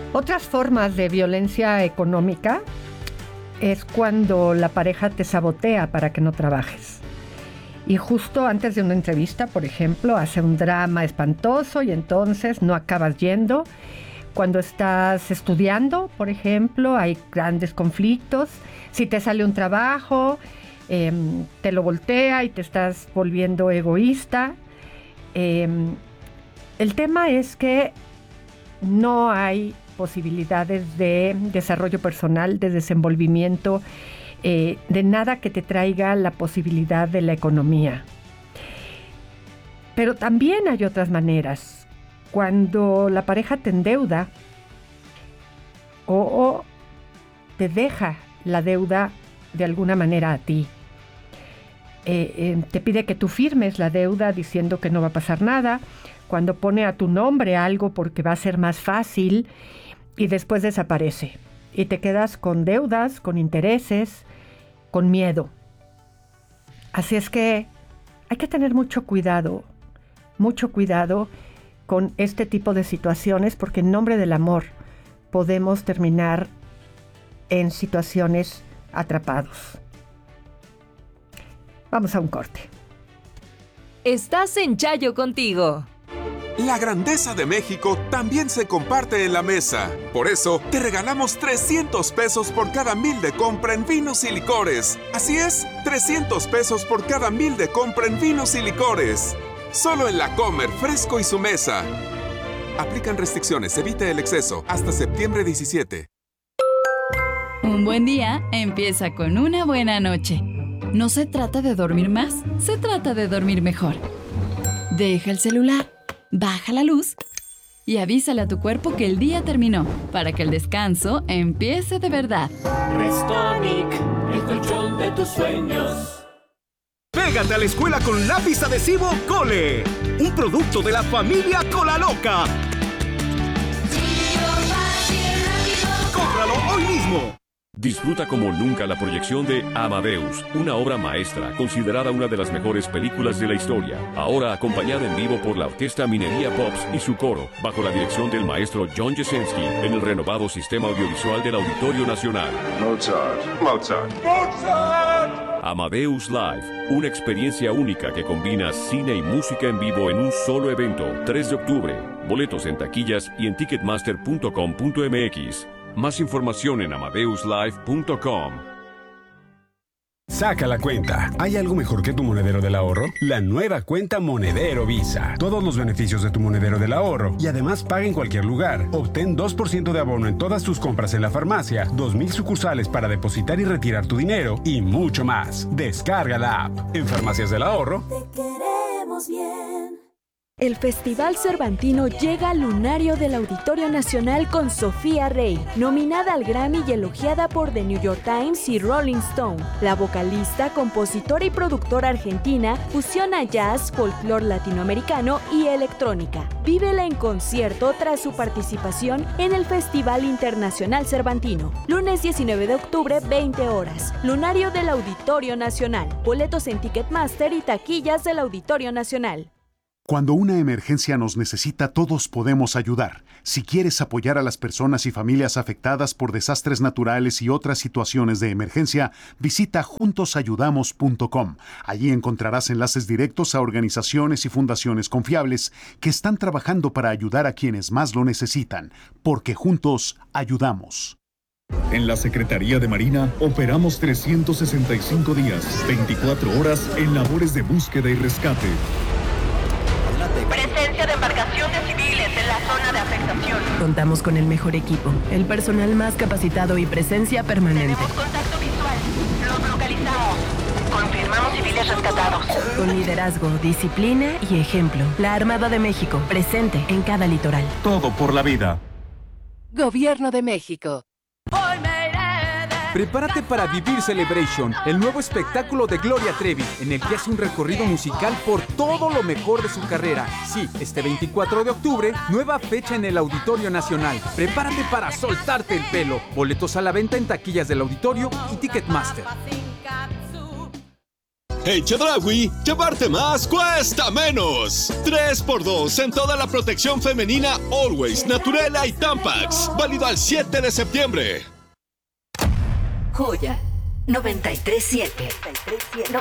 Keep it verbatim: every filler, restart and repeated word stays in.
Otras formas de violencia económica es cuando la pareja te sabotea para que no trabajes. Y justo antes de una entrevista, por ejemplo, hace un drama espantoso y entonces no acabas yendo. Cuando estás estudiando, por ejemplo, hay grandes conflictos. Si te sale un trabajo, eh, te lo voltea y te estás volviendo egoísta. Eh, el tema es que no hay posibilidades de desarrollo personal, de desenvolvimiento, eh, de nada que te traiga la posibilidad de la economía. Pero también hay otras maneras. Cuando la pareja te endeuda o, o te deja la deuda de alguna manera a ti. Eh, eh, te pide que tú firmes la deuda diciendo que no va a pasar nada. Cuando pone a tu nombre algo porque va a ser más fácil y después desaparece. Y te quedas con deudas, con intereses, con miedo. Así es que hay que tener mucho cuidado, mucho cuidado con este tipo de situaciones, porque en nombre del amor podemos terminar en situaciones atrapados. Vamos a un corte. Estás en Chayo Contigo. La grandeza de México también se comparte en la mesa. Por eso, te regalamos trescientos pesos por cada mil de compra en vinos y licores. Así es, trescientos pesos por cada mil de compra en vinos y licores. Solo en La Comer, Fresco y Su Mesa. Aplican restricciones, evite el exceso. Hasta septiembre diecisiete. Un buen día empieza con una buena noche. No se trata de dormir más, se trata de dormir mejor. Deja el celular, baja la luz y avísale a tu cuerpo que el día terminó, para que el descanso empiece de verdad. Restonic, el colchón de tus sueños. Pégate a la escuela con lápiz adhesivo Cole, un producto de la familia Cola Loca. ¡Cómpralo hoy mismo! Disfruta como nunca la proyección de Amadeus, una obra maestra considerada una de las mejores películas de la historia. Ahora acompañada en vivo por la Orquesta Minería Pops y su coro, bajo la dirección del maestro John Jesensky, en el renovado sistema audiovisual del Auditorio Nacional. Mozart, Mozart, Mozart. Amadeus Live, una experiencia única que combina cine y música en vivo en un solo evento. tres de octubre. Boletos en taquillas y en ticketmaster punto com punto m x. Más información en amadeus live punto com. Saca la cuenta. ¿Hay algo mejor que tu monedero del ahorro? La nueva cuenta Monedero Visa. Todos los beneficios de tu monedero del ahorro. Y además paga en cualquier lugar. Obtén dos por ciento de abono en todas tus compras en la farmacia, dos mil sucursales para depositar y retirar tu dinero y mucho más. Descarga la app. En Farmacias del Ahorro. Te queremos bien. El Festival Cervantino llega al lunario del Auditorio Nacional con Sofía Rey, nominada al Grammy y elogiada por The New York Times y Rolling Stone. La vocalista, compositora y productora argentina fusiona jazz, folclore latinoamericano y electrónica. Vívela en concierto tras su participación en el Festival Internacional Cervantino. Lunes diecinueve de octubre, veinte horas. Lunario del Auditorio Nacional. Boletos en Ticketmaster y taquillas del Auditorio Nacional. Cuando una emergencia nos necesita, todos podemos ayudar. Si quieres apoyar a las personas y familias afectadas por desastres naturales y otras situaciones de emergencia, visita juntos ayudamos punto com. Allí encontrarás enlaces directos a organizaciones y fundaciones confiables que están trabajando para ayudar a quienes más lo necesitan, porque juntos ayudamos. En la Secretaría de Marina operamos trescientos sesenta y cinco días, veinticuatro horas en labores de búsqueda y rescate. Presencia de embarcaciones civiles en la zona de afectación. Contamos con el mejor equipo, el personal más capacitado y presencia permanente. Tenemos contacto visual. Los localizamos. Confirmamos civiles rescatados. Con liderazgo, disciplina y ejemplo. La Armada de México, presente en cada litoral. Todo por la vida. Gobierno de México. Prepárate para Vivir Celebration, el nuevo espectáculo de Gloria Trevi, en el que hace un recorrido musical por todo lo mejor de su carrera. Sí, este veinticuatro de octubre, nueva fecha en el Auditorio Nacional. Prepárate para soltarte el pelo. Boletos a la venta en taquillas del Auditorio y Ticketmaster. En Chedraui, llevarte más cuesta menos. tres por dos en toda la protección femenina Always, Naturela y Tampax. Válido al siete de septiembre. Joya noventa y tres siete.